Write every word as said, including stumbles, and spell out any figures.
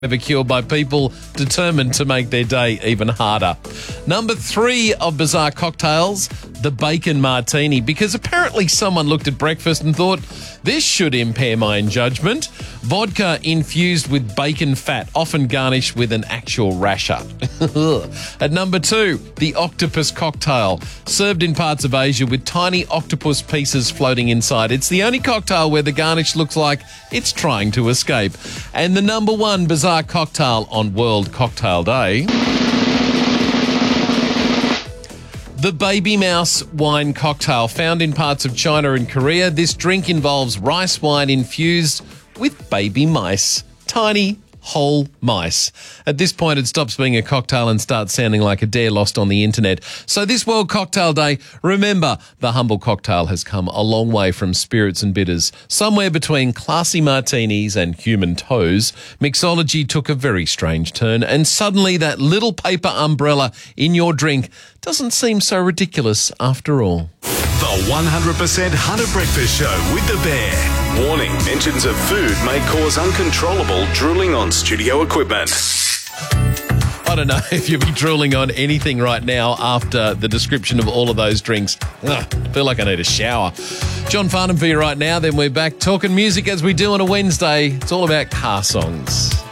Ever by people determined to make their day even harder. Number three of bizarre cocktails, the bacon martini, because apparently someone looked at breakfast and thought, this should impair my judgment. Vodka infused with bacon fat, often garnished with an actual rasher. At number two, the octopus cocktail, served in parts of Asia with tiny octopus pieces floating inside. It's the only cocktail where the garnish looks like it's trying to escape. And the number one bizarre cocktail on World Cocktail Day, the baby mouse wine cocktail, found in parts of China and Korea. This drink involves rice wine infused with baby mice, tiny whole mice. At this point, it stops being a cocktail and starts sounding like a dare lost on the internet. So this World Cocktail Day, remember, the humble cocktail has come a long way from spirits and bitters. Somewhere between classy martinis and human toes, mixology took a very strange turn, and suddenly that little paper umbrella in your drink doesn't seem so ridiculous after all. The one hundred percent Hunter Breakfast Show with the Bear. Warning, mentions of food may cause uncontrollable drooling on studio equipment. I don't know if you'll be drooling on anything right now after the description of all of those drinks. Ugh, I feel like I need a shower. John Farnham for you right now, then we're back talking music as we do on a Wednesday. It's all about car songs.